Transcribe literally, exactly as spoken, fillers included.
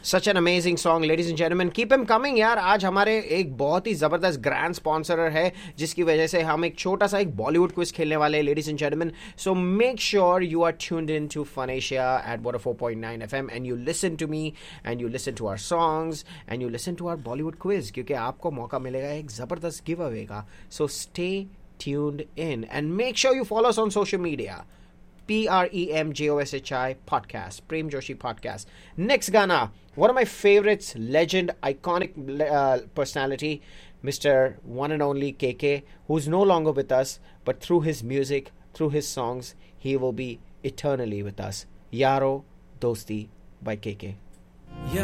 Such an amazing song, ladies and gentlemen. Keep him coming यार. आज हमारे एक बहुत ही ज़बरदस्त ग्रैंड स्पॉन्सर है जिसकी वजह से हम एक छोटा सा एक बॉलीवुड क्विज खेलने वाले हैं, ladies and gentlemen. So make sure you are tuned in to Fun Asia at one oh four point nine F M and you listen to me and you listen to our songs and you listen to our Bollywood quiz क्योंकि आपको मौका मिलेगा एक ज़बरदस्त give away का. So stay tuned in and make sure you follow us on social media. P R E M J O S H I podcast, Prem Joshi podcast. Next Gana, one of my favorites, legend, iconic uh, personality, Mister One and Only K K, who's no longer with us, but through his music, through his songs, he will be eternally with us. Yaro Dosti by K K.